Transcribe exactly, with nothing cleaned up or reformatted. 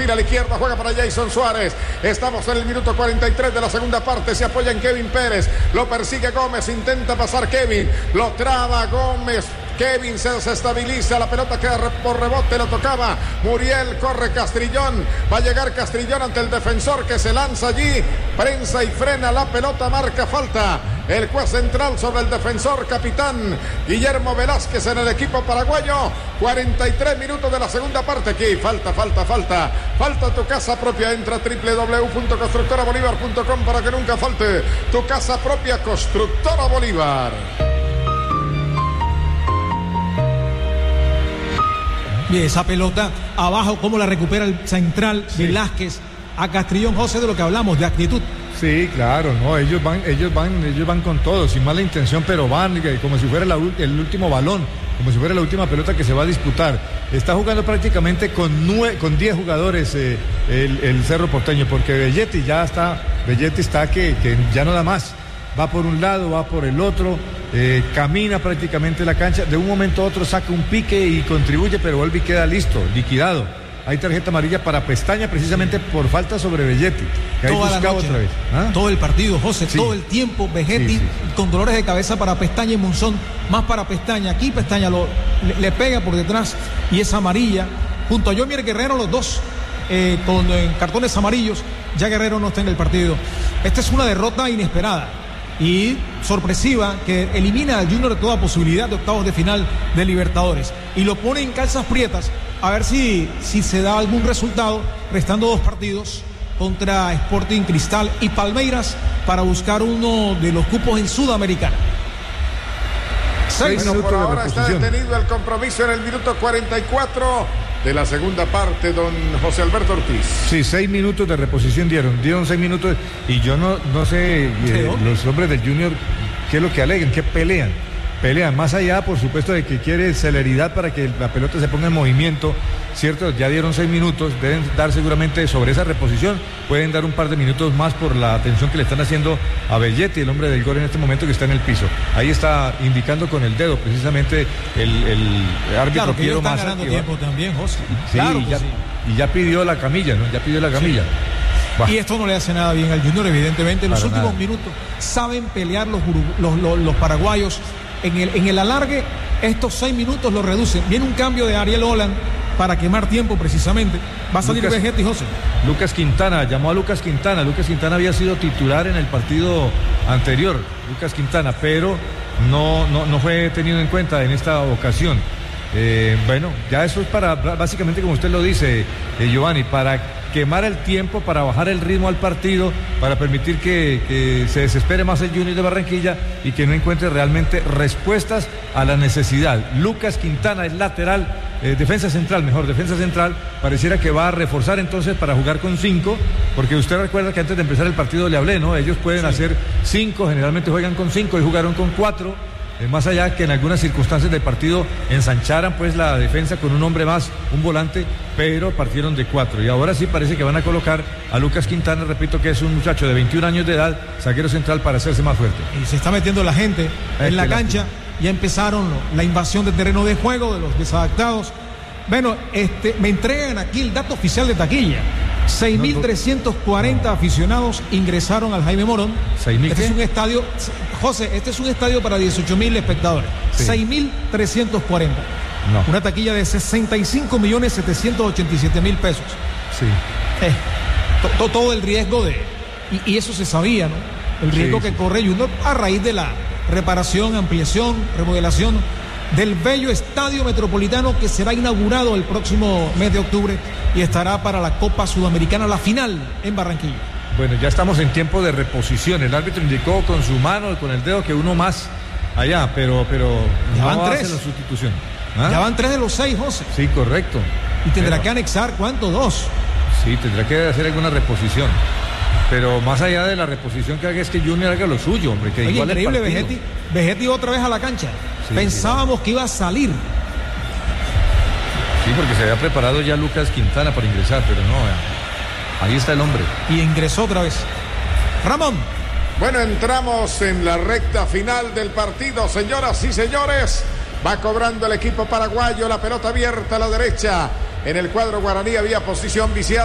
tira a la izquierda, juega para Jason Suárez. Estamos en el minuto cuarenta y tres de la segunda parte. Se apoya en Kevin Pérez. Lo persigue Gómez. Intenta pasar Kevin. Lo traba Gómez. Kevin se desestabiliza, la pelota queda por rebote, lo tocaba Muriel, corre Castrillón, va a llegar Castrillón ante el defensor que se lanza allí, prensa y frena la pelota, marca falta el juez central sobre el defensor capitán Guillermo Velázquez en el equipo paraguayo. Cuarenta y tres minutos de la segunda parte. Aquí falta, falta, falta falta tu casa propia. Entra a doble u doble u doble u punto constructora bolívar punto com para que nunca falte tu casa propia. Constructora Bolívar. Bien, esa pelota abajo, cómo la recupera el central, sí. Velázquez a Castrillón. José, de lo que hablamos, de actitud. Sí, claro, no, ellos van, ellos van, ellos van con todo, sin mala intención, pero van como si fuera la, el último balón, como si fuera la última pelota que se va a disputar. Está jugando prácticamente con nueve, con diez jugadores eh, el, el Cerro Porteño, porque Belletti ya está, Belletti está que, que ya no da más. Va por un lado, va por el otro, eh, camina prácticamente la cancha, de un momento a otro saca un pique y contribuye, pero vuelve y queda listo, liquidado. Hay tarjeta amarilla para Pestaña precisamente por falta sobre Belletti, que toda ahí buscaba la noche, otra vez. ¿Ah? Todo el partido, José, sí. Todo el tiempo, Belletti sí, sí. Con dolores de cabeza para Pestaña y Monzón, más para Pestaña. Aquí Pestaña lo, le, le pega por detrás y es amarilla. Junto a Jomier Guerrero, los dos eh, con eh, cartones amarillos. Ya Guerrero no está en el partido. Esta es una derrota inesperada y sorpresiva que elimina al Junior de toda posibilidad de octavos de final de Libertadores y lo pone en calzas prietas a ver si, si se da algún resultado restando dos partidos contra Sporting Cristal y Palmeiras para buscar uno de los cupos en Sudamericana. Seis bueno, por ahora de está detenido el compromiso en el minuto cuarenta y cuatro de la segunda parte, don José Alberto Ortiz. Sí, seis minutos de reposición dieron, dieron seis minutos y yo no, no sé, eh, los hombres del Junior, qué es lo que alegan, qué pelean. Pelean, más allá, por supuesto, de que quiere celeridad para que la pelota se ponga en movimiento, ¿cierto? Ya dieron seis minutos, deben dar seguramente sobre esa reposición, pueden dar un par de minutos más por la atención que le están haciendo a Belletti, el hombre del gol en este momento que está en el piso. Ahí está indicando con el dedo precisamente el, el árbitro claro, que Piero Massa. Está ganando tiempo también, José. Sí, claro y, ya, sí. y ya pidió la camilla, ¿no? Ya pidió la camilla. Sí. Y esto no le hace nada bien al Junior, evidentemente. En los Para últimos nada. minutos saben pelear los, los, los, los paraguayos. En el, en el alargue, estos seis minutos lo reducen. Viene un cambio de Ariel Holland para quemar tiempo precisamente. Va a salir Lucas, Vegetti, José. Lucas Quintana, llamó a Lucas Quintana. Lucas Quintana había sido titular en el partido anterior, Lucas Quintana, pero no, no, no fue tenido en cuenta en esta ocasión. Eh, bueno, ya eso es para, básicamente como usted lo dice, eh, Giovanni, para quemar el tiempo, para bajar el ritmo al partido, para permitir que, que se desespere más el Junior de Barranquilla y que no encuentre realmente respuestas a la necesidad. Lucas Quintana es lateral, eh, defensa central, mejor, defensa central, pareciera que va a reforzar entonces para jugar con cinco, porque usted recuerda que antes de empezar el partido le hablé, ¿no? Ellos pueden sí. hacer cinco, generalmente juegan con cinco y jugaron con cuatro. Eh, más allá que en algunas circunstancias del partido ensancharan pues la defensa con un hombre más, un volante, pero partieron de cuatro y ahora sí parece que van a colocar a Lucas Quintana, repito que es un muchacho de veintiún años de edad, zaguero central, para hacerse más fuerte. Y se está metiendo la gente eh, en la cancha, lástima. Ya empezaron la invasión del terreno de juego de los desadaptados. Bueno, este, me entregan aquí el dato oficial de taquilla. seis mil trescientos cuarenta no. aficionados ingresaron al Jaime Morón. ¿seis mil Este qué? es un estadio, José, este es un estadio para dieciocho mil espectadores. Sí. seis mil trescientos cuarenta. No. Una taquilla de sesenta y cinco millones setecientos ochenta y siete mil pesos. Sí. Eh, to, to, todo el riesgo de... Y, y eso se sabía, ¿no? El riesgo sí, que sí. corre Junior a raíz de la reparación, ampliación, remodelación del bello Estadio Metropolitano que será inaugurado el próximo mes de octubre y estará para la Copa Sudamericana, la final en Barranquilla. Bueno, ya estamos en tiempo de reposición. El árbitro indicó con su mano y con el dedo que uno más allá, pero, pero ya no van tres. hace la sustitución. ¿Ah? Ya van tres de los seis, José. Sí, correcto. Y tendrá pero, que anexar, ¿cuánto? Dos. Sí, tendrá que hacer alguna reposición. Pero más allá de la reposición que haga es que Junior haga lo suyo, hombre. Que Oye, igual increíble, Vegetti, Vegetti otra vez a la cancha. Sí, Pensábamos sí, que iba a salir. Sí, porque se había preparado ya Lucas Quintana para ingresar, pero no, ahí está el hombre. Y ingresó otra vez. Ramón. Bueno, entramos en la recta final del partido, señoras y señores. Va cobrando el equipo paraguayo, la pelota abierta a la derecha. En el cuadro guaraní había posición viciada.